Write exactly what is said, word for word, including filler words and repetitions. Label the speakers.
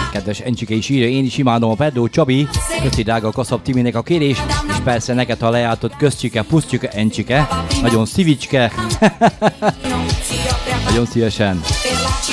Speaker 1: Kedves Encsike is írja, én is imádom a Pedro Csabi. Köszi drága Kaszab Timinek a kérés, és persze neked, ha leáltott közcsike, puszcsike, Encsike. Nagyon szívicske. Nagyon szívesen.